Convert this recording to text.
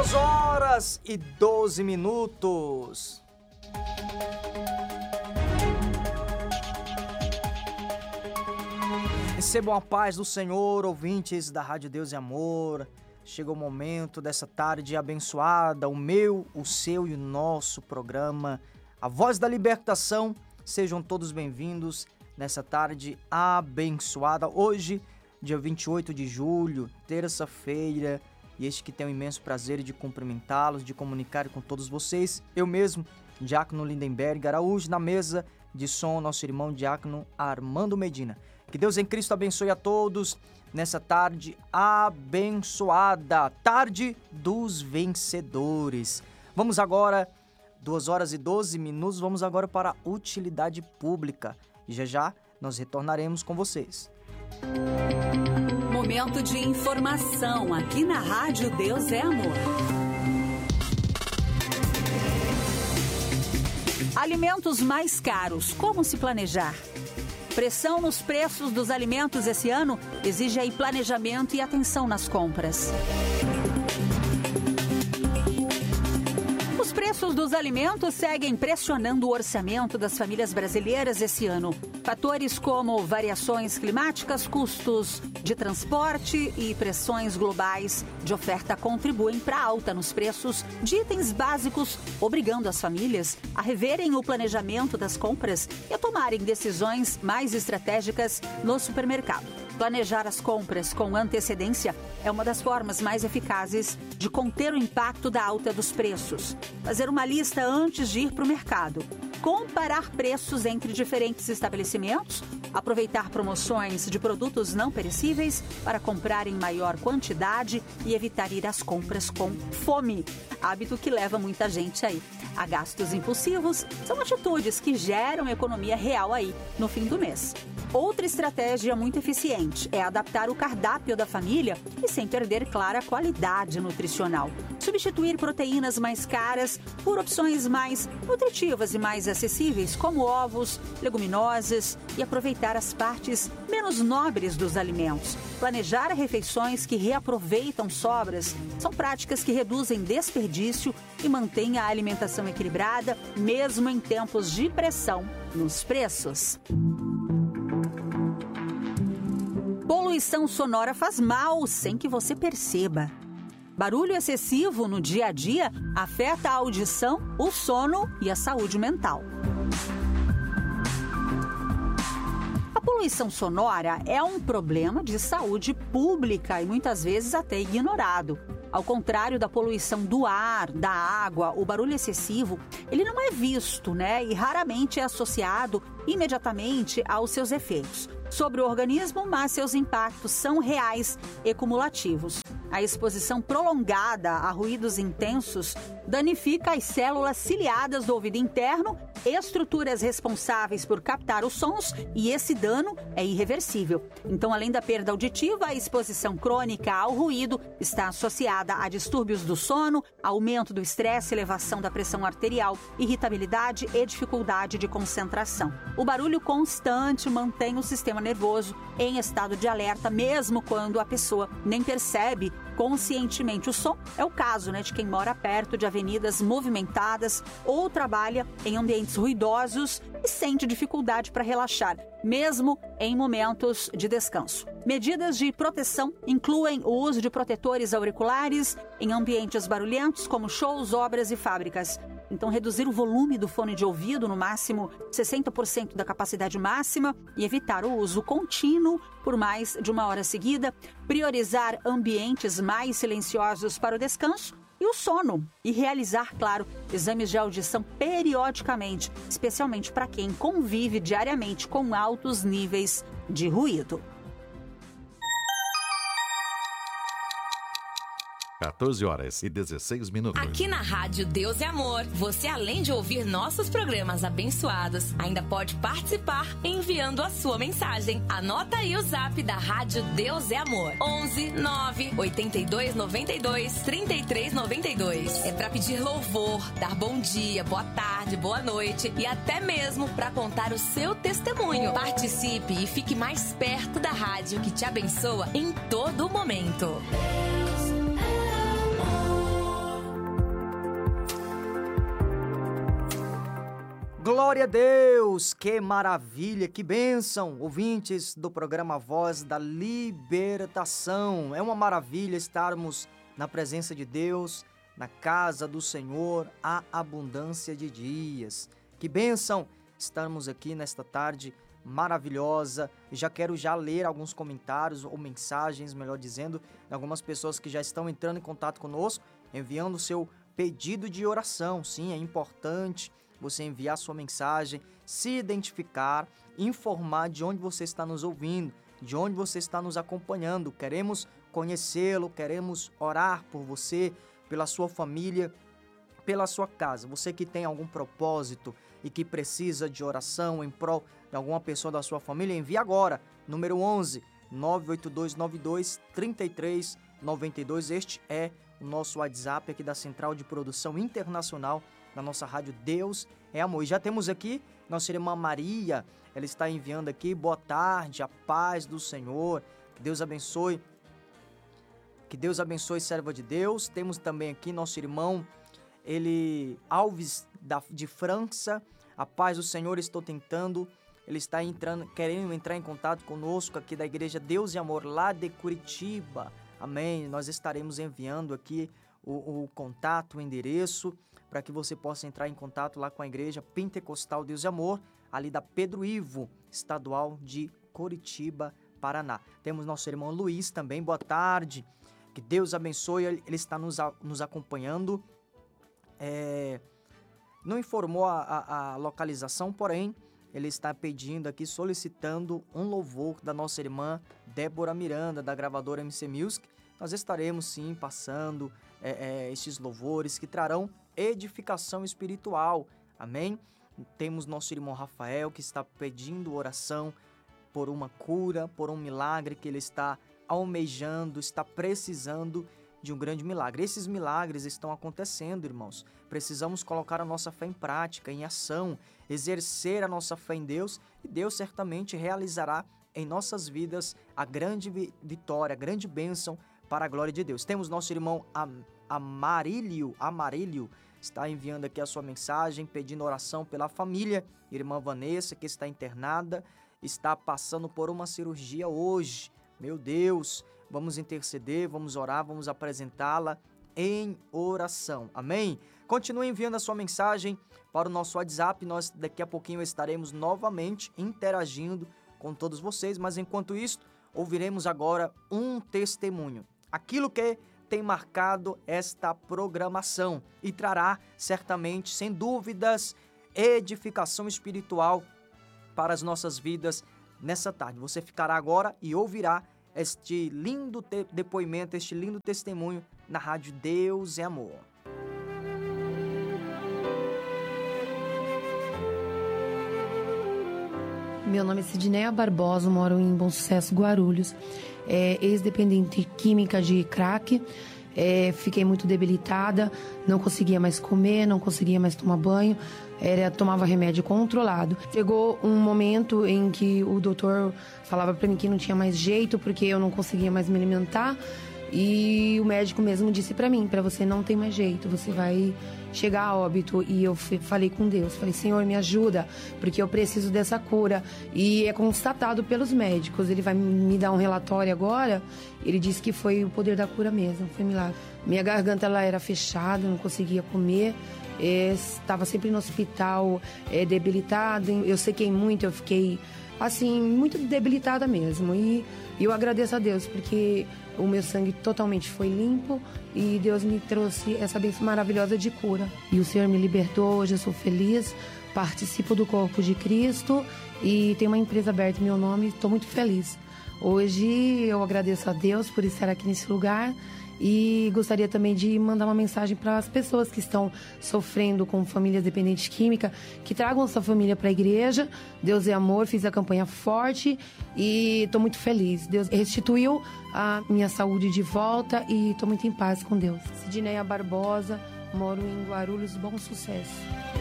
2h12. Recebam a paz do Senhor, ouvintes da Rádio Deus e Amor. Chegou o momento dessa tarde abençoada, o meu, o seu e o nosso programa, A Voz da Libertação. Sejam todos bem-vindos nessa tarde abençoada. Hoje, dia 28 de julho, terça-feira, e este que tem o imenso prazer de cumprimentá-los, de comunicar com todos vocês. Eu mesmo, Diácono Lindenberg Araújo, na mesa de som, nosso irmão Diácono Armando Medina. Que Deus em Cristo abençoe a todos nessa tarde abençoada, tarde dos vencedores. Vamos agora, 2h12, vamos agora para a utilidade pública. E já nós retornaremos com vocês. Momento de informação aqui na Rádio Deus é Amor. Alimentos mais caros, como se planejar? Pressão nos preços dos alimentos esse ano exige aí planejamento e atenção nas compras. Os preços dos alimentos seguem pressionando o orçamento das famílias brasileiras esse ano. Fatores como variações climáticas, custos de transporte e pressões globais de oferta contribuem para a alta nos preços de itens básicos, obrigando as famílias a reverem o planejamento das compras e a tomarem decisões mais estratégicas no supermercado. Planejar as compras com antecedência é uma das formas mais eficazes de conter o impacto da alta dos preços. Fazer uma lista antes de ir para o mercado. Comparar preços entre diferentes estabelecimentos, aproveitar promoções de produtos não perecíveis para comprar em maior quantidade e evitar ir às compras com fome. Hábito que leva muita gente aí a gastos impulsivos. São atitudes que geram economia real aí no fim do mês. Outra estratégia muito eficiente é adaptar o cardápio da família e sem perder, claro, a qualidade nutricional. Substituir proteínas mais caras por opções mais nutritivas e mais acessíveis, como ovos, leguminosas, e aproveitar as partes menos nobres dos alimentos. Planejar refeições que reaproveitam sobras são práticas que reduzem desperdício e mantêm a alimentação equilibrada, mesmo em tempos de pressão nos preços. Poluição sonora faz mal sem que você perceba. Barulho excessivo no dia a dia afeta a audição, o sono e a saúde mental. A poluição sonora é um problema de saúde pública e muitas vezes até ignorado. Ao contrário da poluição do ar, da água, o barulho excessivo, ele não é visto, né? E raramente é associado imediatamente aos seus efeitos sobre o organismo, mas seus impactos são reais e cumulativos. A exposição prolongada a ruídos intensos danifica as células ciliadas do ouvido interno, estruturas responsáveis por captar os sons, e esse dano é irreversível. Então, além da perda auditiva, a exposição crônica ao ruído está associada a distúrbios do sono, aumento do estresse, elevação da pressão arterial, irritabilidade e dificuldade de concentração. O barulho constante mantém o sistema nervoso em estado de alerta, mesmo quando a pessoa nem percebe conscientemente o som. É o caso, né, de quem mora perto de avenidas movimentadas ou trabalha em ambientes ruidosos e sente dificuldade para relaxar, mesmo em momentos de descanso. Medidas de proteção incluem o uso de protetores auriculares em ambientes barulhentos, como shows, obras e fábricas. Então, reduzir o volume do fone de ouvido no máximo 60% da capacidade máxima e evitar o uso contínuo por mais de uma hora seguida. Priorizar ambientes mais silenciosos para o descanso e o sono. E realizar, claro, exames de audição periodicamente, especialmente para quem convive diariamente com altos níveis de ruído. 14h16. Aqui na Rádio Deus é Amor, você, além de ouvir nossos programas abençoados, ainda pode participar enviando a sua mensagem. Anota aí o zap da Rádio Deus é Amor: 11 9 82 92 33 92. É para pedir louvor, dar bom dia, boa tarde, boa noite e até mesmo para contar o seu testemunho. Participe e fique mais perto da rádio que te abençoa em todo momento. Glória a Deus! Que maravilha, que bênção! Ouvintes do programa Voz da Libertação. É uma maravilha estarmos na presença de Deus, na casa do Senhor, a abundância de dias. Que bênção estarmos aqui nesta tarde maravilhosa. Já quero ler alguns comentários ou mensagens, melhor dizendo, de algumas pessoas que já estão entrando em contato conosco, enviando o seu pedido de oração. Sim, é importante você enviar sua mensagem, se identificar, informar de onde você está nos ouvindo, de onde você está nos acompanhando. Queremos conhecê-lo, queremos orar por você, pela sua família, pela sua casa. Você que tem algum propósito e que precisa de oração em prol de alguma pessoa da sua família, envie agora, número 11 98292 3392. Este é o nosso WhatsApp aqui da Central de Produção Internacional da nossa rádio Deus é Amor. E já temos aqui nossa irmã Maria, ela está enviando aqui: boa tarde, a paz do Senhor, que Deus abençoe, serva de Deus. Temos também aqui nosso irmão Alves de França: a paz do Senhor, estou tentando, ele está querendo entrar em contato conosco aqui da Igreja Deus e Amor, lá de Curitiba. Amém. Nós estaremos enviando aqui o contato, o endereço, para que você possa entrar em contato lá com a Igreja Pentecostal Deus e Amor, ali da Pedro Ivo, estadual de Curitiba, Paraná. Temos nosso irmão Luiz também: boa tarde, que Deus abençoe, ele está nos acompanhando. Não informou a localização, porém, ele está pedindo aqui, solicitando um louvor da nossa irmã Débora Miranda, da gravadora MC Music. Nós estaremos sim passando estes louvores que trarão edificação espiritual. Amém? Temos nosso irmão Rafael, que está pedindo oração por uma cura, por um milagre que ele está almejando, está precisando de um grande milagre. Esses milagres estão acontecendo, irmãos. Precisamos colocar a nossa fé em prática, em ação, exercer a nossa fé em Deus, e Deus certamente realizará em nossas vidas a grande vitória, a grande bênção para a glória de Deus. Temos nosso irmão Amarílio, está enviando aqui a sua mensagem, pedindo oração pela família. Irmã Vanessa, que está internada, está passando por uma cirurgia hoje. Meu Deus, vamos interceder, vamos orar, vamos apresentá-la em oração. Amém? Continue enviando a sua mensagem para o nosso WhatsApp. Nós daqui a pouquinho estaremos novamente interagindo com todos vocês, mas enquanto isso, ouviremos agora um testemunho. Aquilo que tem marcado esta programação e trará certamente, sem dúvidas, edificação espiritual para as nossas vidas nessa tarde. Você ficará agora e ouvirá este lindo depoimento, este lindo testemunho na Rádio Deus é Amor. Meu nome é Sidneia Barbosa, moro em Bom Sucesso, Guarulhos. Ex-dependente química de crack. Fiquei muito debilitada, não conseguia mais comer, não conseguia mais tomar banho, tomava remédio controlado. Chegou um momento em que o doutor falava para mim que não tinha mais jeito porque eu não conseguia mais me alimentar, e o médico mesmo disse para mim: para você não tem mais jeito, você vai chegar a óbito. E eu falei com Deus, falei: Senhor, me ajuda, porque eu preciso dessa cura. E é constatado pelos médicos, ele vai me dar um relatório agora, ele disse que foi o poder da cura mesmo, foi milagre. Minha garganta ela era fechada, não conseguia comer, estava sempre no hospital, debilitada, eu sequei muito, eu fiquei assim, muito debilitada mesmo. E eu agradeço a Deus, porque o meu sangue totalmente foi limpo e Deus me trouxe essa bênção maravilhosa de cura. E o Senhor me libertou, hoje eu sou feliz, participo do corpo de Cristo e tenho uma empresa aberta em meu nome, estou muito feliz. Hoje eu agradeço a Deus por estar aqui nesse lugar e gostaria também de mandar uma mensagem para as pessoas que estão sofrendo com famílias dependentes química, que tragam sua família para a igreja. Deus é amor, fiz a campanha forte e estou muito feliz. Deus restituiu a minha saúde de volta e estou muito em paz com Deus. Sidneia Barbosa, moro em Guarulhos, Bom Sucesso.